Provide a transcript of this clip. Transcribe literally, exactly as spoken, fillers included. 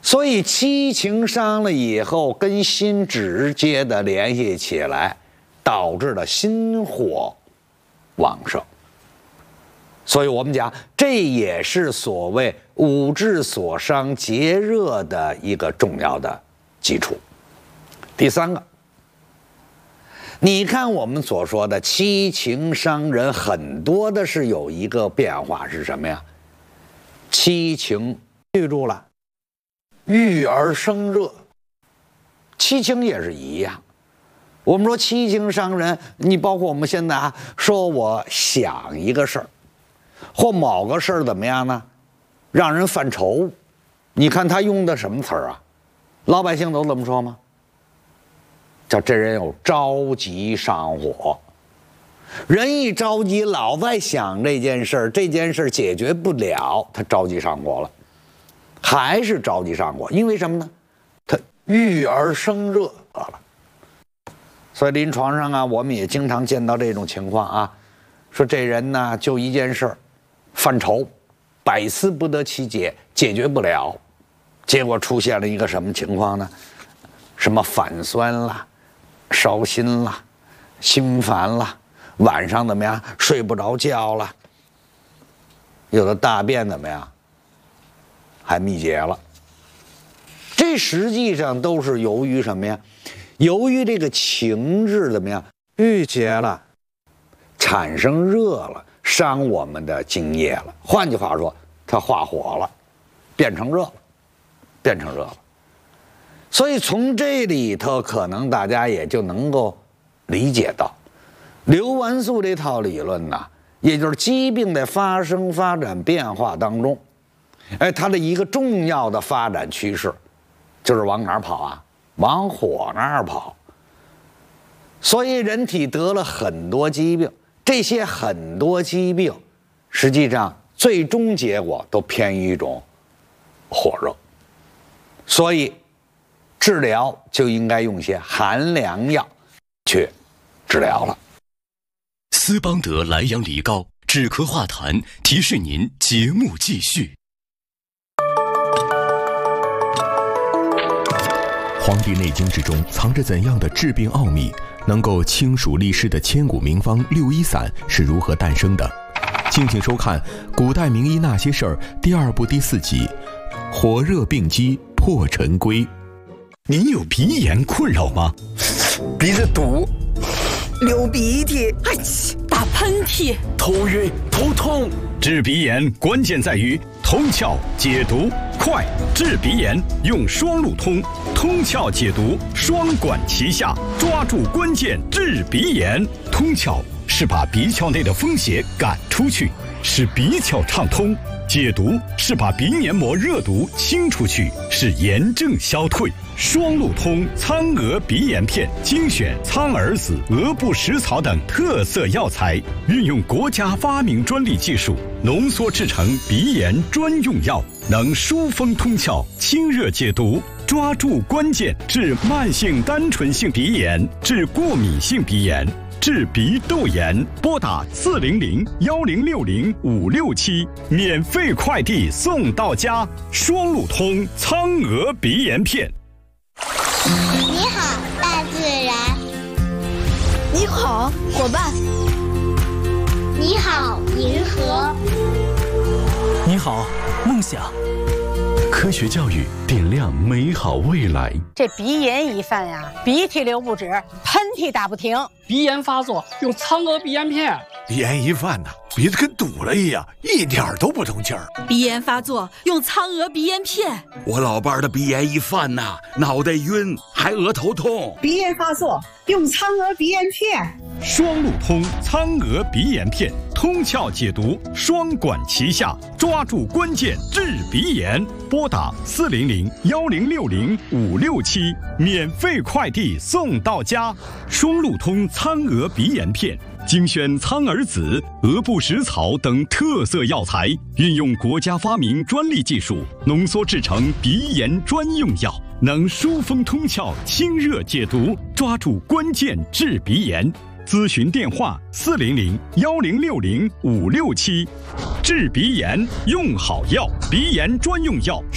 所以七情伤了以后，跟心直接的联系起来，导致了心火旺盛。所以我们讲，这也是所谓五志所伤节热的一个重要的基础。第三个，你看我们所说的七情伤人，很多的是有一个变化是什么呀？七情，记住了。郁而生热，七情也是一样。我们说七情伤人，你包括我们现在啊，说我想一个事儿，或某个事儿怎么样呢？让人犯愁。你看他用的什么词儿啊？老百姓都怎么说吗？叫这人有着急上火。人一着急，老在想这件事儿，这件事儿解决不了，他着急上火了。还是着急上火，因为什么呢？它郁而生热了。所以临床上啊，我们也经常见到这种情况啊，说这人呢就一件事儿犯愁，百思不得其解，解决不了，结果出现了一个什么情况呢？什么反酸啦、烧心啦、心烦啦，晚上怎么样？睡不着觉了，有的大便怎么样？还秘结了，这实际上都是由于什么呀？由于这个情志怎么样郁结了，产生热了，伤我们的津液了。换句话说，它化火了，变成热了，变成热了。所以从这里头，可能大家也就能够理解到，硫烷素这套理论呢，也就是疾病的发生、发展、变化当中。哎，它的一个重要的发展趋势，就是往哪儿跑啊？往火那儿跑。所以人体得了很多疾病，这些很多疾病，实际上最终结果都偏于一种火热。所以治疗就应该用些寒凉药去治疗了。 斯邦德莱阳梨膏止咳化痰，提示您节目继续。《黄帝内经》之中藏着怎样的治病奥秘？能够清暑利湿的千古名方六医散是如何诞生的？敬请收看《古代名医那些事儿》第二部第四集《火热病机破尘归》。您有鼻炎困扰吗？ 鼻子堵， 流鼻涕，哎切，打喷嚏， 头晕头痛。 治鼻炎关键在于通窍解毒快，治鼻炎用双路通，通窍解毒双管齐下，抓住关键治鼻炎。通窍是把鼻窍内的风邪赶出去，使鼻窍畅通；解毒是把鼻黏膜热毒清出去，使炎症消退。双路通苍娥鼻炎片精选苍耳子、鹅不食草等特色药材，运用国家发明专利技术浓缩制成鼻炎专用药，能疏风通窍、清热解毒，抓住关键治慢性单纯性鼻炎、治过敏性鼻炎、治鼻窦炎。拨打四零零幺零六零五六七，免费快递送到家。双路通苍娥鼻炎片。 你好，大自然。 你好，伙伴。 你好，银河。 你好，梦想。 科学教育点亮美好未来。 这鼻炎一犯呀，鼻涕流不止，喷嚏打不停。 鼻炎发作用苍娥鼻炎片。 鼻炎一犯呐，鼻子跟堵了一样，一点都不通气儿。 鼻炎发作用苍娥鼻炎片。 我老伴儿的鼻炎一犯呐，脑袋晕，还额头痛。 鼻炎发作用苍娥鼻炎片。 双路通苍娥鼻炎片，通窍解毒，双管齐下，抓住关键治鼻炎。拨打四零零幺零六零五六七，免费快递送到家。双路通苍娥鼻炎片精选苍耳子、鹅不食草等特色药材，运用国家发明专利技术浓缩制成鼻炎专用药，能疏风通窍、清热解毒，抓住关键治鼻炎。咨询电话：四零零幺零六零五六七。治鼻炎用好药，鼻炎专用药。